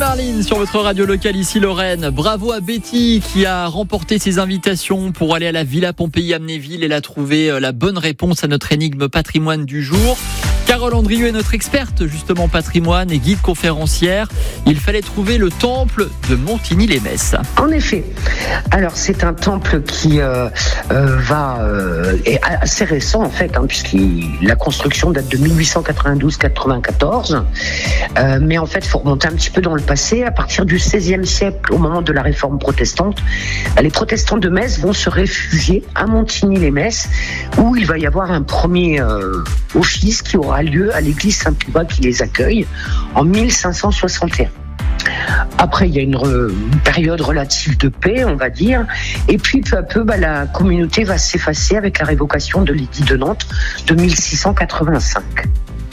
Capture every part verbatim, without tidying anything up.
Marlene sur votre radio locale ici Lorraine. Bravo à Betty qui a remporté ses invitations pour aller à la Villa Pompéi Amnéville. Elle a trouvé la bonne réponse à notre énigme patrimoine du jour. Carole Andrieux est notre experte justement patrimoine et guide conférencière. Il fallait trouver le temple de Montigny-lès-Metz. En effet. Alors c'est un temple qui euh, euh, va euh, est assez récent en fait, hein, puisque la construction date de mille huit cent quatre-vingt-douze quatre-vingt-quatorze. Euh, mais en fait, il faut remonter un petit peu dans le passé. À partir du seizième siècle, au moment de la réforme protestante, les protestants de Metz vont se réfugier à Montigny-lès-Metz, où il va y avoir un premier euh, office qui aura lieu à l'église Saint-Privat qui les accueille en mille cinq cent soixante et un. Après, il y a une, re, une période relative de paix, on va dire, et puis peu à peu, bah, la communauté va s'effacer avec la révocation de l'édit de Nantes de mille six cent quatre-vingt-cinq.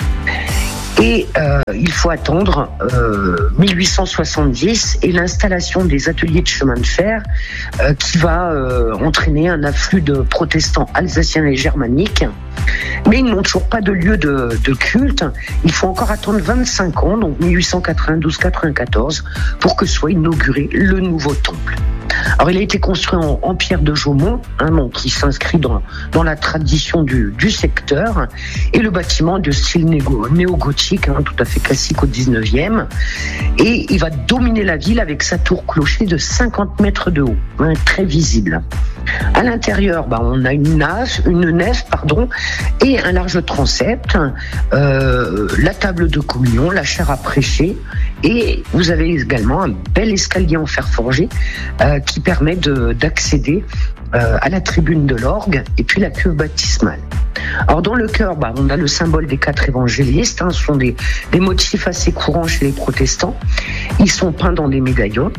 Et euh, il faut attendre euh, mille huit cent soixante-dix et l'installation des ateliers de chemin de fer euh, qui va euh, entraîner un afflux de protestants alsaciens et germaniques. Mais ils n'ont toujours pas de lieu de, de culte. Il faut encore attendre vingt-cinq ans, donc mille huit cent quatre-vingt-douze quatre-vingt-quatorze, pour que soit inauguré le nouveau temple. Alors, il a été construit en, en pierre de Jaumont, hein, donc, qui s'inscrit dans, dans la tradition du, du secteur. Et le bâtiment est de style néo, néo-gothique, hein, tout à fait classique au dix-neuvième. Et il va dominer la ville avec sa tour-clocher de cinquante mètres de haut, hein, très visible. À l'intérieur, bah, on a une nef, une nef pardon, et un large transept, euh, la table de communion, la chaire à prêcher, et vous avez également un bel escalier en fer forgé euh, qui permet de, d'accéder euh, à la tribune de l'orgue et puis la cuve baptismale. Alors dans le chœur, bah, on a le symbole des quatre évangélistes, hein, ce sont des, des motifs assez courants chez les protestants. Ils sont peints dans des médaillons.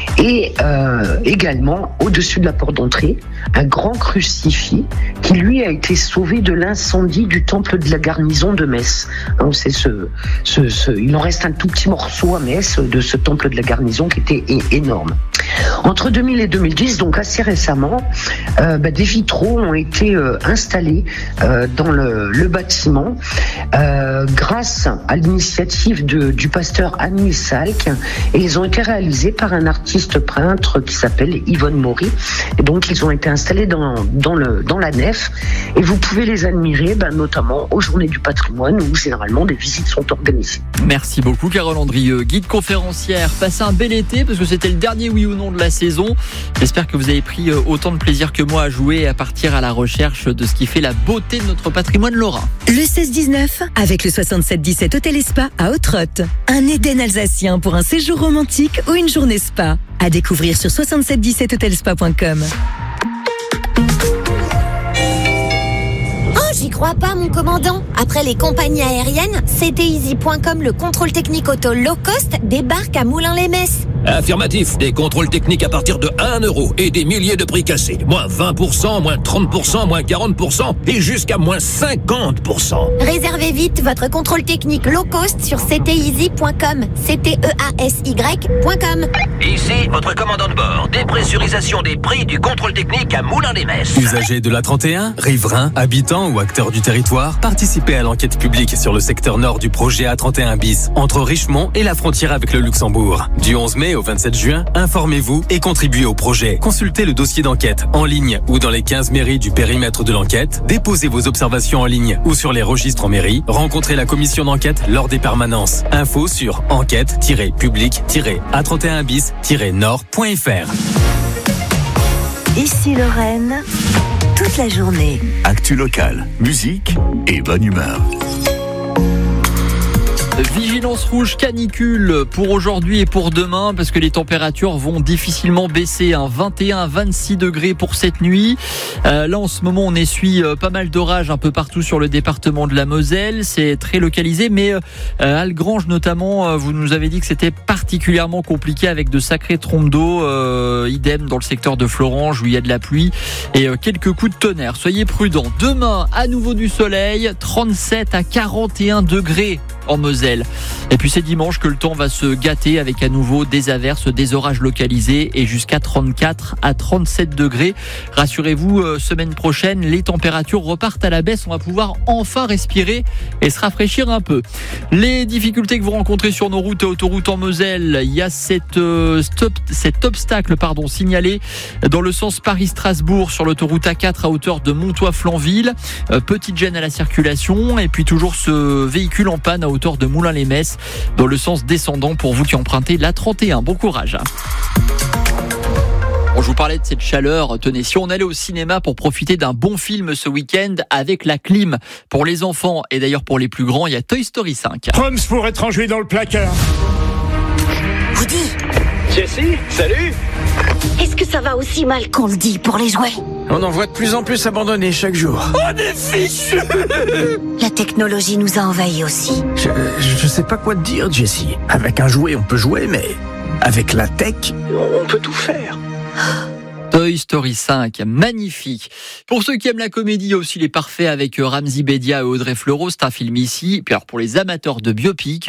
Et euh, également, au-dessus de la porte d'entrée, un grand crucifix qui, lui, a été sauvé de l'incendie du temple de la garnison de Metz. Hein, c'est ce, ce, ce, il en reste un tout petit morceau à Metz de ce temple de la garnison qui était é- énorme. Entre deux mille et deux mille dix, donc assez récemment, euh, bah, des vitraux ont été euh, installés euh, dans le, le bâtiment euh, grâce à l'initiative de, du pasteur Annie Salk, et ils ont été réalisés par un artiste peintre qui s'appelle Yvonne Maury. Et donc ils ont été installés dans, dans, le, dans la nef, et vous pouvez les admirer bah, notamment aux Journées du patrimoine où généralement des visites sont organisées. Merci beaucoup Carole Andrieux, guide conférencière. Passez un bel été parce que c'était le dernier oui ou non de la saison. J'espère que vous avez pris autant de plaisir que moi à jouer et à partir à la recherche de ce qui fait la beauté de notre patrimoine lorrain. Le seize dix-neuf avec le soixante-sept dix-sept Hôtel et Spa à Ottrott. Un Éden alsacien pour un séjour romantique ou une journée spa. À découvrir sur soixante-sept dix-sept hotelspa point com. J'y crois pas, mon commandant. Après les compagnies aériennes, C T Easy point com, le contrôle technique auto low cost, débarque à Moulins-les-Metz. Affirmatif, des contrôles techniques à partir de un euro et des milliers de prix cassés. Moins vingt pour cent, moins trente pour cent, moins quarante pour cent et jusqu'à moins cinquante pour cent. Réservez vite votre contrôle technique low cost sur C T Easy point com. C T E A S Y point com. Ici, votre commandant de bord. Dépressurisation des prix du contrôle technique à Moulins-les-Metz. Usagers de la trente et un, riverains, habitants ou acteurs du territoire, participez à l'enquête publique sur le secteur nord du projet A trente et un bis, entre Richemont et la frontière avec le Luxembourg. Du onze mai au vingt-sept juin, informez-vous et contribuez au projet. Consultez le dossier d'enquête en ligne ou dans les quinze mairies du périmètre de l'enquête. Déposez vos observations en ligne ou sur les registres en mairie. Rencontrez la commission d'enquête lors des permanences. Info sur enquête tiret public tiret A trente et un bis tiret nord point f r. Ici Lorraine, toute la journée. Actu locale, musique et bonne humeur. Vigilance rouge canicule pour aujourd'hui et pour demain parce que les températures vont difficilement baisser. Hein. vingt et un à vingt-six degrés pour cette nuit. Euh, là en ce moment on essuie euh, pas mal d'orages un peu partout sur le département de la Moselle. C'est très localisé mais euh, Algrange notamment, euh, vous nous avez dit que c'était particulièrement compliqué avec de sacrées trompes d'eau. Euh, idem dans le secteur de Florange où il y a de la pluie et euh, quelques coups de tonnerre. Soyez prudents. Demain à nouveau du soleil, trente-sept à quarante et un degrés. en Moselle. Et puis c'est dimanche que le temps va se gâter avec à nouveau des averses, des orages localisés et jusqu'à trente-quatre à trente-sept degrés. Rassurez-vous, euh, semaine prochaine, les températures repartent à la baisse. On va pouvoir enfin respirer et se rafraîchir un peu. Les difficultés que vous rencontrez sur nos routes et autoroutes en Moselle, il y a cette, euh, stop, cet obstacle pardon, signalé dans le sens Paris-Strasbourg sur l'autoroute A quatre à hauteur de Montois-Flanville. Euh, petite gêne à la circulation et puis toujours ce véhicule en panne à hauteur de Moulins-les-Metz dans le sens descendant pour vous qui empruntez l'A trente et un. Bon courage. Bon, je vous parlais de cette chaleur. Tenez, si on allait au cinéma pour profiter d'un bon film ce week-end avec la clim pour les enfants et d'ailleurs pour les plus grands, il y a Toy Story cinq. Holmes pour être rangé dans le placard. Woody, Jessie, salut. est-ce que ça va aussi mal qu'on le dit pour les jouets? On en voit de plus en plus abandonnés chaque jour. Oh, des fichus. La technologie nous a envahis aussi. Je, je sais pas quoi te dire, Jessie. Avec un jouet, on peut jouer, mais avec la tech, on peut tout faire. Toy Story cinq, magnifique. Pour ceux qui aiment la comédie, il y a aussi les parfaits avec Ramzy Bedia et Audrey Fleurot. C'est un film ici. Puis alors pour les amateurs de biopic,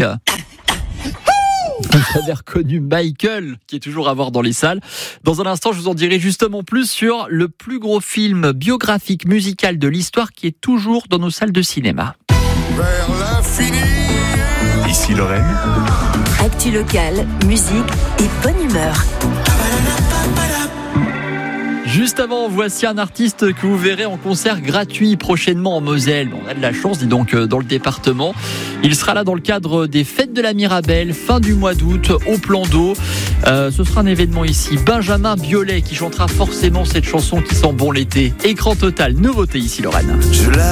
vous avez reconnu Michael, qui est toujours à voir dans les salles. Dans un instant, je vous en dirai justement plus sur le plus gros film biographique musical de l'histoire qui est toujours dans nos salles de cinéma. Vers l'infini. Ici Lorraine. Actu locale, musique et bonne humeur. Juste avant, voici un artiste que vous verrez en concert gratuit prochainement en Moselle. On a de la chance, dis donc, dans le département. Il sera là dans le cadre des Fêtes de la Mirabelle, fin du mois d'août, au Plan d'eau. Euh, ce sera un événement ici. Benjamin Biolay qui chantera forcément cette chanson qui sent bon l'été. Écran total, nouveauté ici, Lorraine. Je la